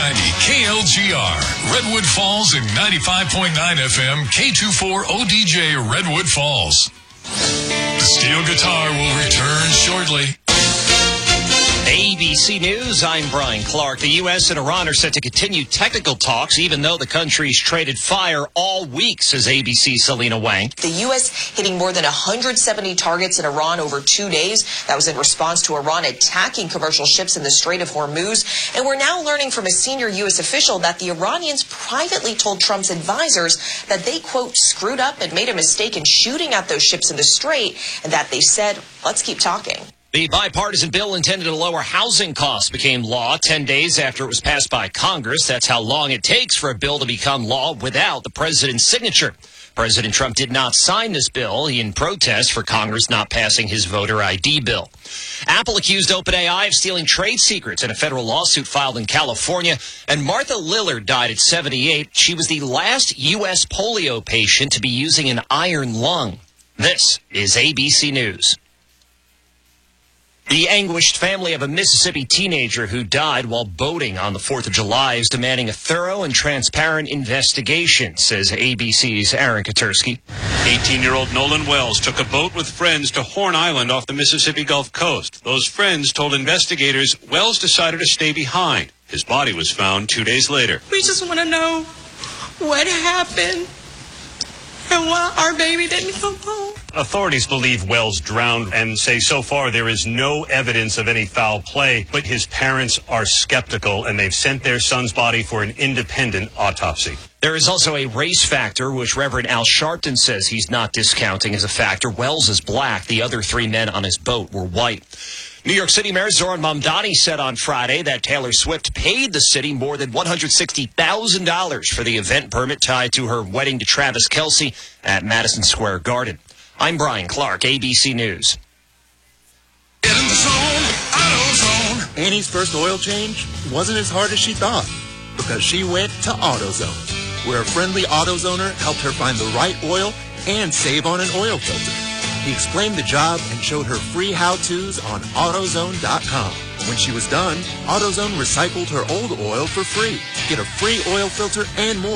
KLGR, Redwood Falls, and 95.9 FM, K24 ODJ, Redwood Falls. The steel guitar will return shortly. ABC News, I'm Brian Clark. The U.S. and Iran are set to continue technical talks, even though the countries traded fire all week, says ABC's Selena Wang. The U.S. hitting more than 170 targets in Iran over 2 days. That was in response to Iran attacking commercial ships in the Strait of Hormuz. And we're now learning from a senior U.S. official that the Iranians privately told Trump's advisors that they, quote, screwed up and made a mistake in shooting at those ships in the Strait, and that they said, let's keep talking. The bipartisan bill intended to lower housing costs became law 10 days after it was passed by Congress. That's how long it takes for a bill to become law without the president's signature. President Trump did not sign this bill in protest for Congress not passing his voter ID bill. Apple accused OpenAI of stealing trade secrets in a federal lawsuit filed in California. And Martha Lillard died at 78. She was the last U.S. polio patient to be using an iron lung. This is ABC News. The anguished family of a Mississippi teenager who died while boating on the 4th of July is demanding a thorough and transparent investigation, says ABC's Aaron Katersky. 18-year-old Nolan Wells took a boat with friends to Horn Island off the Mississippi Gulf Coast. Those friends told investigators Wells decided to stay behind. His body was found 2 days later. We just want to know what happened and why our baby didn't come home. Authorities believe Wells drowned and say so far there is no evidence of any foul play, but his parents are skeptical and they've sent their son's body for an independent autopsy. There is also a race factor, which Reverend Al Sharpton says he's not discounting as a factor. Wells is black. The other 3 men on his boat were white. New York City Mayor Zohran Mamdani said on Friday that Taylor Swift paid the city more than $160,000 for the event permit tied to her wedding to Travis Kelce at Madison Square Garden. I'm Brian Clark, ABC News. Get in the zone, AutoZone. Annie's first oil change wasn't as hard as she thought because she went to AutoZone, where a friendly AutoZoner helped her find the right oil and save on an oil filter. He explained the job and showed her free how-tos on AutoZone.com. When she was done, AutoZone recycled her old oil for free. Get a free oil filter and more